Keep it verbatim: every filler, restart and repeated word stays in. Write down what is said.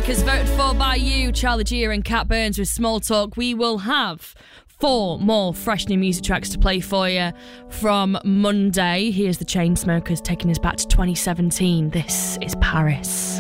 week, as voted for by you, Charlie Gia and Cat Burns with Small Talk. We will have four more fresh new music tracks to play for you from Monday. Here's the Chainsmokers taking us back to twenty seventeen. This is Paris.